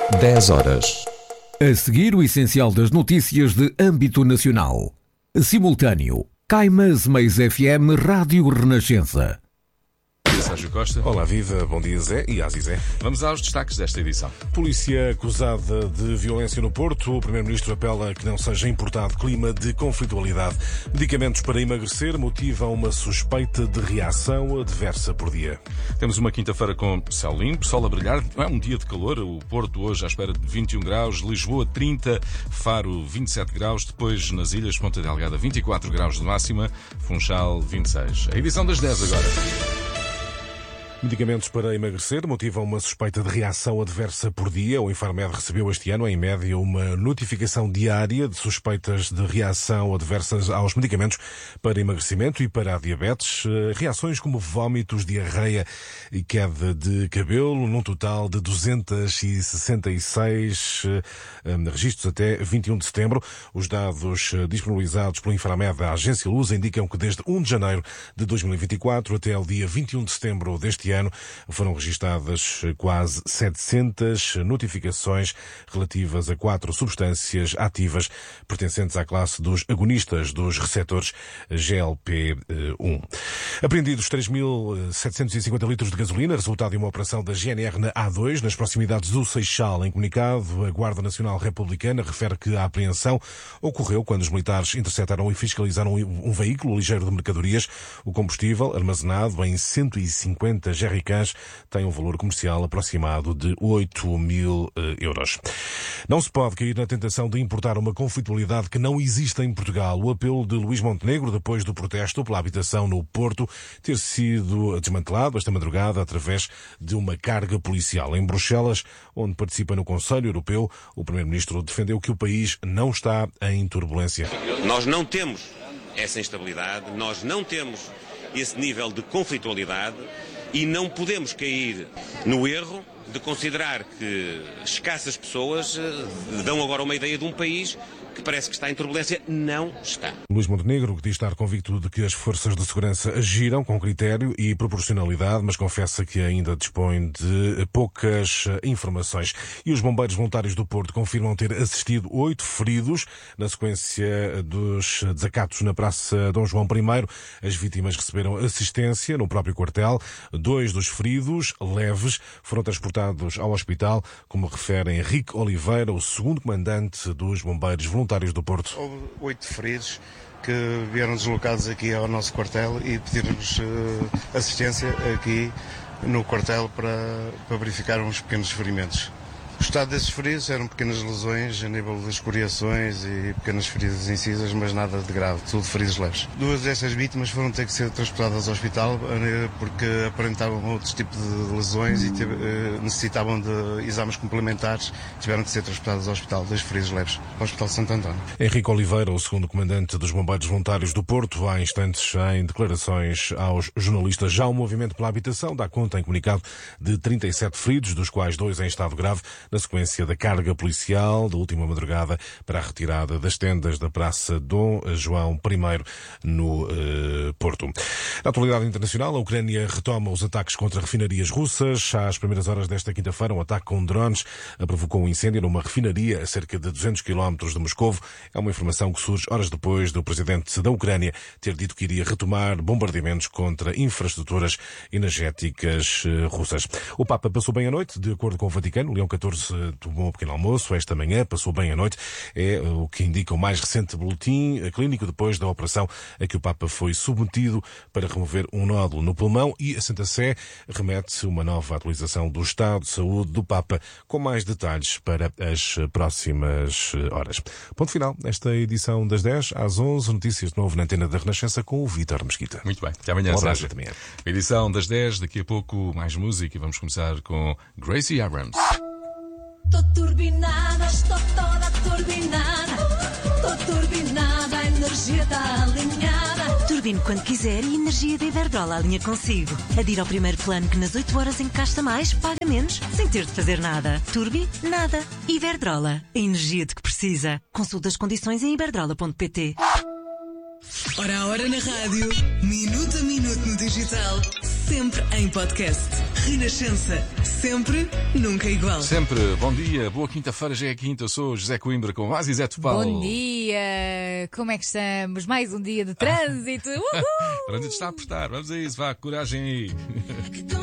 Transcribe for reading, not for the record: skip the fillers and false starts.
10 horas. A seguir, o essencial das notícias de âmbito nacional. Simultâneo. Caimas Meias FM Rádio Renascença. Sérgio Costa. Olá, viva, bom dia Zé e Azizé. Vamos aos destaques desta edição. Polícia acusada de violência no Porto. O Primeiro-Ministro apela que não seja importado clima de conflitualidade. Medicamentos para emagrecer motivam uma suspeita de reação adversa por dia. Temos uma quinta-feira com céu limpo, sol a brilhar. É um dia de calor. O Porto hoje à espera de 21 graus, Lisboa 30, Faro 27 graus, depois nas ilhas Ponta Delgada 24 graus de máxima, Funchal 26. A edição das 10 agora. Medicamentos para emagrecer motivam uma suspeita de reação adversa por dia. O Infarmed recebeu este ano, em média, uma notificação diária de suspeitas de reação adversas aos medicamentos para emagrecimento e para a diabetes. Reações como vômitos, diarreia e queda de cabelo, num total de 266 registros até 21 de setembro. Os dados disponibilizados pelo Infarmed à Agência Lusa indicam que desde 1 de janeiro de 2024 até ao dia 21 de setembro deste ano foram registadas quase 700 notificações relativas a 4 substâncias ativas pertencentes à classe dos agonistas dos receptores GLP-1. Apreendidos 3.750 litros de gasolina, resultado de uma operação da GNR na A2, nas proximidades do Seixal. Em comunicado, a Guarda Nacional Republicana refere que a apreensão ocorreu quando os militares interceptaram e fiscalizaram um veículo ligeiro de mercadorias. O combustível, armazenado em 150 jerrycans, tem um valor comercial aproximado de 8.000 euros. Não se pode cair na tentação de importar uma conflitualidade que não existe em Portugal. O apelo de Luís Montenegro, depois do protesto pela habitação no Porto, ter sido desmantelado esta madrugada através de uma carga policial. Em Bruxelas, onde participa no Conselho Europeu, o Primeiro-Ministro defendeu que o país não está em turbulência. Nós não temos essa instabilidade, nós não temos esse nível de conflitualidade e não podemos cair no erro de considerar que escassas pessoas dão agora uma ideia de um país que parece que está em turbulência. Não está. Luís Montenegro, que diz estar convicto de que as forças de segurança agiram com critério e proporcionalidade, mas confessa que ainda dispõe de poucas informações. E os bombeiros voluntários do Porto confirmam ter assistido 8 feridos na sequência dos desacatos na Praça Dom João I. As vítimas receberam assistência no próprio quartel. 2 dos feridos, leves, foram transportados ao hospital, como refere Henrique Oliveira, o segundo comandante dos bombeiros voluntários do Porto. Houve 8 feridos que vieram deslocados aqui ao nosso quartel e pediram-nos assistência aqui no quartel para verificar uns pequenos ferimentos. O estado desses feridos eram pequenas lesões a nível de escoriações e pequenas feridas incisas, mas nada de grave, tudo feridos leves. 2 destas vítimas foram ter que ser transportadas ao hospital porque aparentavam outros tipos de lesões e necessitavam de exames complementares. Tiveram que ser transportadas ao hospital, 2 feridos leves, ao Hospital Santo António. Henrique Oliveira, o segundo comandante dos bombeiros voluntários do Porto, há instantes em declarações aos jornalistas. Já o Movimento pela Habitação dá conta em comunicado de 37 feridos, dos quais 2 em estado grave, na sequência da carga policial da última madrugada para a retirada das tendas da Praça Dom João I no Porto. Na atualidade internacional, a Ucrânia retoma os ataques contra refinarias russas. Às primeiras horas desta quinta-feira, um ataque com drones provocou um incêndio numa refinaria a cerca de 200 km de Moscovo. É uma informação que surge horas depois do presidente da Ucrânia ter dito que iria retomar bombardeamentos contra infraestruturas energéticas russas. O Papa passou bem a noite, de acordo com o Vaticano. Leão XIV tomou um pequeno almoço esta manhã, passou bem a noite. É o que indica o mais recente boletim clínico depois da operação a que o Papa foi submetido para remover um nódulo no pulmão, e a Santa Sé remete uma nova atualização do estado de saúde do Papa com mais detalhes para as próximas horas. Ponto final nesta edição das 10 às 11, notícias de novo na antena da Renascença com o Vítor Mesquita. Muito bem, até amanhã, Sérgio. Também. Edição das 10, daqui a pouco mais música e vamos começar com Gracie Abrams. Tô turbinada, estou toda turbinada. Tô turbinada, a energia está alinhada. Turbine quando quiser e a energia da Iberdrola alinha consigo. Adira ao primeiro plano que nas 8 horas encasta mais, paga menos, sem ter de fazer nada. Turbi, nada. Iberdrola, a energia de que precisa. Consulta as condições em iberdrola.pt. Hora a hora na rádio, minuto a minuto no digital, sempre em podcast. Renascença. Sempre, nunca igual. Sempre, bom dia, boa quinta-feira, já é quinta, eu sou José Coimbra com mais Zé Topal. Bom dia, como é que estamos? Mais um dia de trânsito. Uhul! O trânsito está a apertar, vamos a isso, vá, coragem aí.